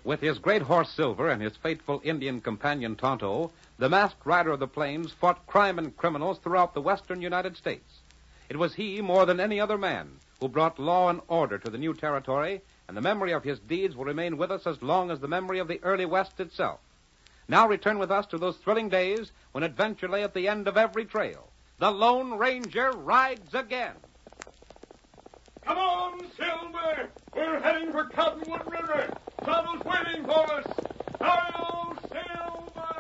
With his great horse Silver and his faithful Indian companion Tonto, the masked rider of the plains fought crime and criminals throughout the western United States. It was he, more than any other man, who brought law and order to the new territory, and the memory of his deeds will remain with us as long as the memory of the early West itself. Now return with us to those thrilling days when adventure lay at the end of every trail. The Lone Ranger rides again. Come on, Silver! We're heading for Cottonwood River. Tonto's waiting for us. Hurry on!